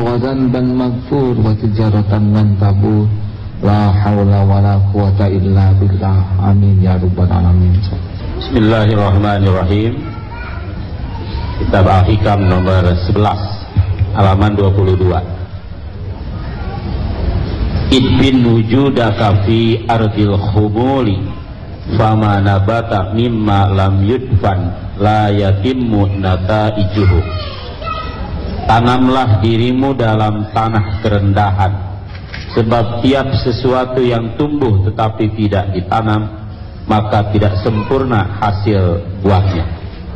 wa dhanban maghfur wa tijaratan lan tabur. La haula wala quwata illa billah. Amin ya rabbal alamin. Bismillahirrahmanirrahim. Kitab Al-Hikam nomor 11 halaman 22. Idbin wujudaka fi ardil khumuli fama nabata mimma lam yudfan la yatimmu nataijuhu. Tanamlah dirimu dalam tanah kerendahan, sebab tiap sesuatu yang tumbuh tetapi tidak ditanam, maka tidak sempurna hasil buahnya.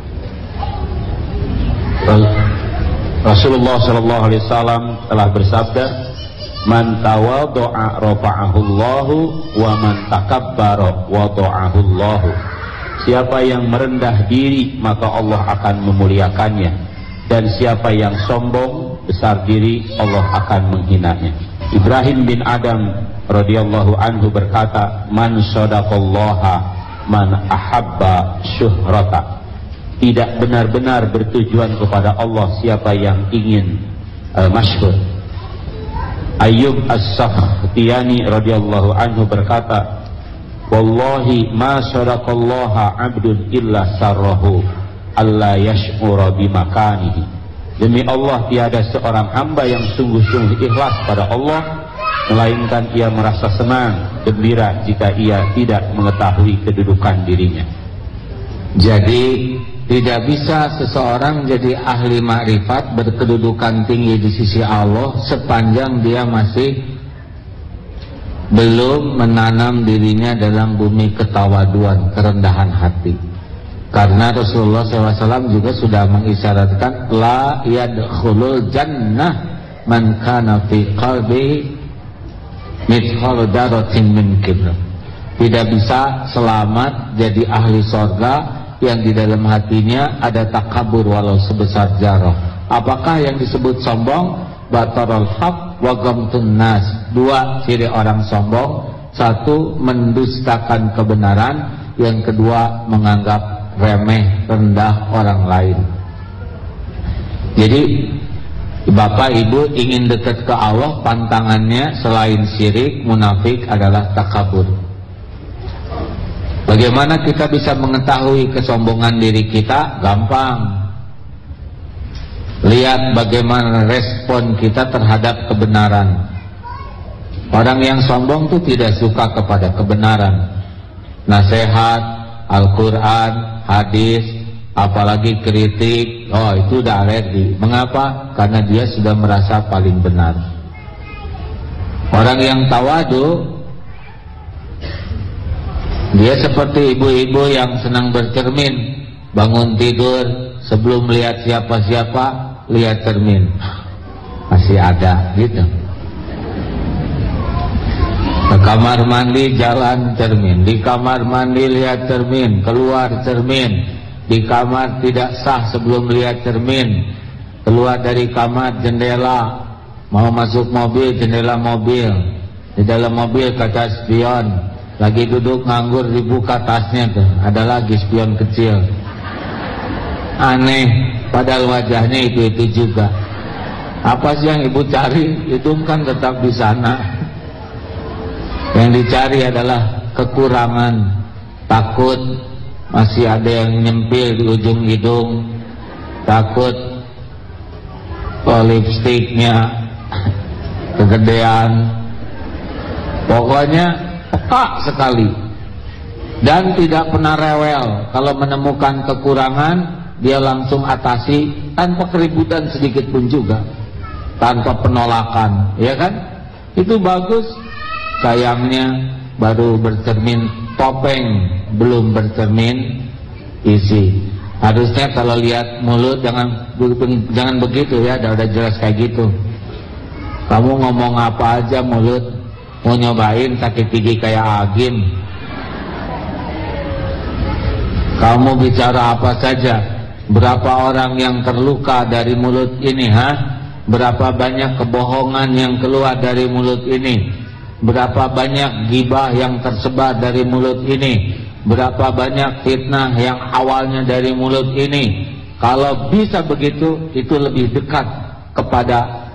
Rasulullah SAW telah bersabda, man tawaddu'a rafa'ahullahu wa man takabbara wada'ahullahu. Siapa yang merendah diri maka Allah akan memuliakannya, dan siapa yang sombong besar diri Allah akan menghinanya. Ibrahim bin Adam radhiyallahu anhu berkata, man sadaqallaha man ahabba syuhrata. Tidak benar-benar bertujuan kepada Allah siapa yang ingin masyhur. Ayyub As-Sakhtiyani radhiyallahu anhu berkata, wallahi ma sadaqallaha 'abdun illa sarrahu alla yash'ura bimakanihi. Demi Allah, tiada seorang hamba yang sungguh-sungguh ikhlas pada Allah melainkan ia merasa senang, gembira jika ia tidak mengetahui kedudukan dirinya. Jadi tidak bisa seseorang jadi ahli makrifat berkedudukan tinggi di sisi Allah sepanjang dia masih belum menanam dirinya dalam bumi ketawaduan, kerendahan hati. Karena Rasulullah SAW juga sudah mengisyaratkan la yadkhulul jannah man kana fi qalbi mithqal dzarratin min kibr. Tidak bisa selamat jadi ahli sorga yang di dalam hatinya ada takabur walau sebesar zarah. Apakah yang disebut sombong? Batarul haq wa ghamtun nas. Dua ciri orang sombong: satu, mendustakan kebenaran; yang kedua, menganggap remeh, rendah orang lain. Jadi Bapak Ibu ingin dekat ke Allah, pantangannya selain syirik, munafik adalah takabur. Bagaimana kita bisa mengetahui kesombongan diri kita? Gampang. Lihat bagaimana respon kita terhadap kebenaran. Orang yang sombong itu tidak suka kepada kebenaran. Nasihat, Al-Quran, hadis, apalagi kritik, oh itu udah alergi. Mengapa? Karena dia sudah merasa paling benar. Orang yang tawadu, dia seperti ibu-ibu yang senang bercermin. Bangun tidur, sebelum lihat siapa-siapa, lihat cermin. Masih ada, gitu. Ke kamar mandi, jalan cermin. Di kamar mandi, lihat cermin. Keluar cermin. Di kamar tidak sah sebelum lihat cermin. Keluar dari kamar, jendela. Mau masuk mobil, jendela mobil. Di dalam mobil kaca spion. Lagi duduk nganggur, dibuka tasnya tuh, ada lagi spion kecil. Aneh, padahal wajahnya itu juga. Apa sih yang ibu cari? Itu kan tetap di sana. Yang dicari adalah kekurangan. Takut masih ada yang nyempil di ujung hidung. Takut lipstiknya kegedean. Pokoknya peka sekali, dan tidak pernah rewel. Kalau menemukan kekurangan, dia langsung atasi tanpa keributan sedikit pun juga, tanpa penolakan, ya kan? Itu bagus. Sayangnya baru bercermin topeng, belum bercermin isi. Harusnya kalau lihat mulut jangan begitu ya, udah jelas kayak gitu. Kamu ngomong apa aja mulut, mau nyobain sakit gigi kayak Agim. Kamu bicara apa saja. Berapa orang yang terluka dari mulut ini, Berapa banyak kebohongan yang keluar dari mulut ini. Berapa banyak ghibah yang tersebar dari mulut ini. Berapa banyak fitnah yang awalnya dari mulut ini. Kalau bisa begitu, itu lebih dekat kepada